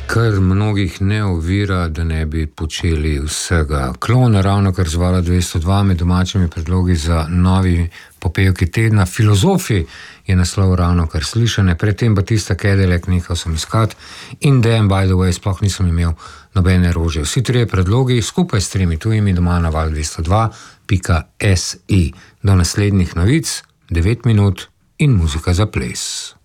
Kar mnogih ne ovira, da ne bi počeli vsega. Klon, ravno kar zvala 202 med domačimi predlogi za novi popevki tedna. Filozofi je naslov ravno kar slišane, predtem Batista Cadillac, nehal sem iskat, in Damn by the way, sploh nisem imel nobene rože. Vsi trije predlogi skupaj s tremi tujimi doma na val202.si. Do naslednjih novic, 9 minut in muzika za ples.